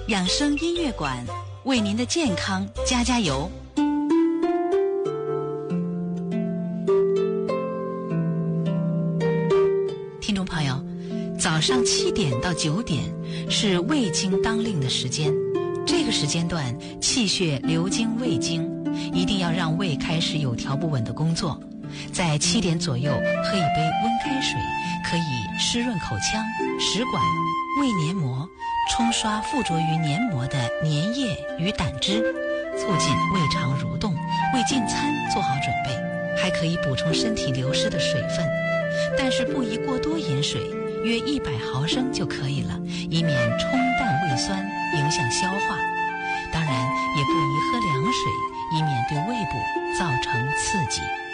养生音乐馆为您的健康加加油。听众朋友，早上7点到9点是胃经当令的时间，这个时间段气血流经胃经，一定要让胃开始有条不紊的工作。在7点左右喝一杯温开水，可以湿润口腔、食管、胃黏膜，冲刷附着于黏膜的粘液与胆汁，促进胃肠蠕动，为进餐做好准备。还可以补充身体流失的水分，但是不宜过多饮水，约100毫升就可以了，以免冲淡胃酸，影响消化。当然也不宜喝凉水，以免对胃部造成刺激。